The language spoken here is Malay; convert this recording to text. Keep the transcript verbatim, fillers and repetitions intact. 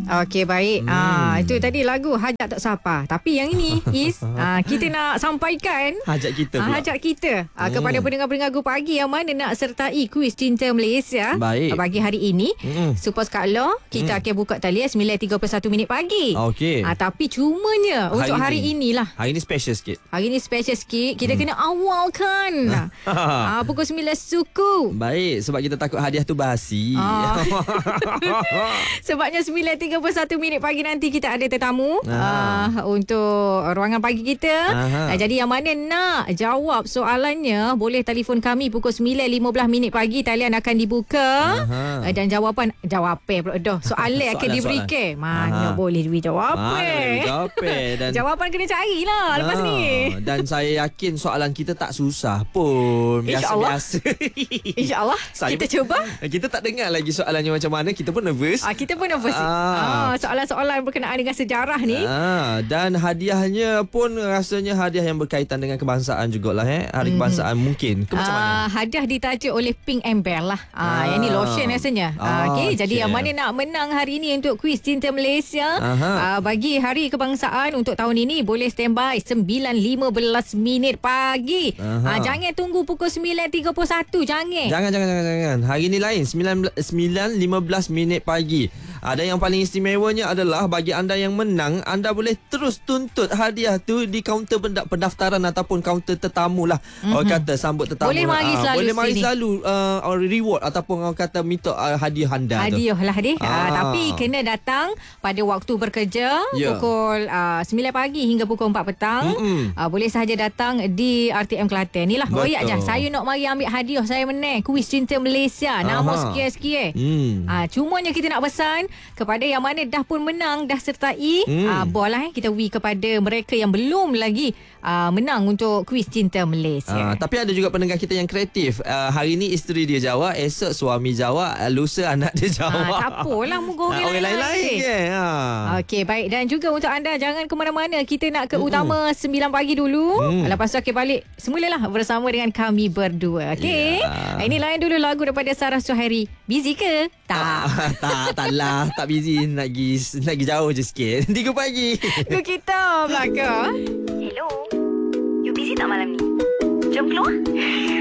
Okey, baik. Hmm. Ah, itu tadi lagu Hajat Tak Sapa. Tapi yang ini is ah, kita nak sampaikan hajat kita ah, pula. hajat kita ah, Hmm. kepada pendengar-pendengar Go Pagi yang mana nak sertai kuis Cinta Malaysia. Baik. Ah, pagi hari ini. Hmm. Super Skak Law kita hmm. akan buka talian sembilan tiga puluh satu minit pagi. Okey. Ah, tapi cumanya Hari untuk hari ini. inilah. Hari ni special sikit. Hari ni special sikit. Kita hmm. kena awalkan ah, pukul sembilan suku. Baik, sebab kita takut hadiah tu basi. Ah. Sebabnya sembilan tiga puluh satu minit pagi nanti kita ada tetamu uh, untuk ruangan pagi kita. Uh, jadi yang mana nak jawab soalannya boleh telefon kami pukul sembilan lima belas minit pagi. Talian akan dibuka uh, dan jawapan jawapan pula dah. Soalan akan diberikan. Mana Aha. boleh duit jawapan. Dan jawapan kena carilah uh, lepas ni. Dan saya yakin soalan kita tak susah pun. Biasa-biasa. InsyaAllah. Kita cuba. Kita tak dengar lagi soalannya macam mana. Kita pun nervous. Ah, kita pun nervous. Ah. Ah, soalan-soalan berkenaan dengan sejarah ni. Ah, dan hadiahnya pun rasanya hadiah yang berkaitan dengan kebangsaan jugalah eh. Hari hmm. kebangsaan mungkin. Ke macam ah, mana? Hadiah ditajuk oleh Pink and Bell lah. Ah, ah. Yang ni lotion rasanya. Ah, okay. okay. Jadi yang mana nak menang hari ini untuk kuis Cinta Malaysia. Ah, bagi hari kebangsaan untuk tahun ini boleh standby sembilan lima belas minit pagi. Ah, jangan tunggu pukul sembilan tiga puluh satu. Jangan. Jangan, jangan, jangan, jangan. Hari ni lain. sembilan lima belas minit pagi. Ada yang paling istimewanya adalah bagi anda yang menang, anda boleh terus tuntut hadiah tu di kaunter pendaftaran ataupun kaunter tetamu lah. Mm-hmm. Orang kata sambut tetamu. Boleh mari selalu. Boleh mari sini. selalu uh, reward ataupun orang kata minta uh, hadiah anda hadiah tu. Hadiah lah deh. Ah. Ah, tapi kena datang pada waktu bekerja yeah. pukul uh, sembilan pagi hingga pukul empat petang. Mm-hmm. Uh, boleh sahaja datang di R T M Kelantan. Ni lah. Royak je. Saya nak mari ambil hadiah. Saya menang kuis Cinta Malaysia. Nama sekian-sekian. Mm. Uh, cumanya kita nak pesan kepada yang mana dah pun menang, dah sertai, hmm. uh, boleh eh, kita we kepada mereka yang belum lagi uh, menang untuk kuis Cinta Malaysia. Uh, tapi ada juga pendengar kita yang kreatif. Uh, hari ni isteri dia jawab, esok suami jawab, uh, lusa anak dia jawab. Uh, tak apalah, muka orang, uh, orang lain-lain je. Uh. Okey, baik. Dan juga untuk anda, jangan ke mana-mana. Kita nak ke hmm. utama sembilan pagi dulu. Hmm. Lepas tu akan balik semulalah bersama dengan kami berdua. Okey. Yeah. Ini lain dulu lagu daripada Sarah Suhairi. Busy ke? Tak. Uh, tak, taklah. Tak busy. Nak pergi, nak pergi jauh je sikit. Tiga pagi. Tu kita belakang. Hello. You busy tak malam ni? Jom keluar.